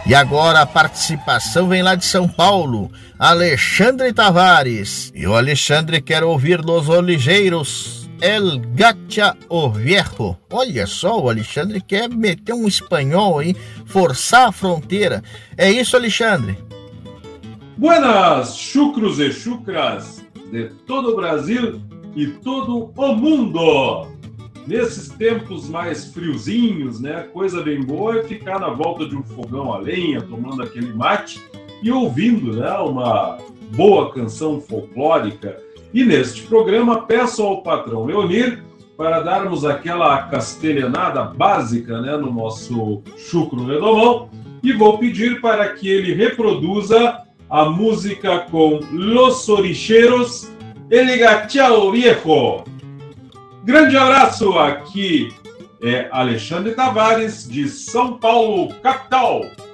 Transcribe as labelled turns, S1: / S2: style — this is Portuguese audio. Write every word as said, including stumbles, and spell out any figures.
S1: E agora a participação vem lá de São Paulo, Alexandre Tavares. E o Alexandre quer ouvir Los Oligeiros, El Gacha o Viejo. Olha só, o Alexandre quer meter um espanhol aí, forçar a fronteira. É isso, Alexandre?
S2: Buenas, chucros e chucras de todo o Brasil e todo o mundo. Nesses tempos mais friozinhos, né, coisa bem boa é ficar na volta de um fogão a lenha, tomando aquele mate e ouvindo, né, uma boa canção folclórica. E neste programa peço ao patrão Leonir para darmos aquela castelhanada básica, né, no nosso chucro redomão, e vou pedir para que ele reproduza a música com Los Oligeiros, El Gacha o Viejo. Grande abraço, aqui é Alexandre Tavares, de São Paulo, capital.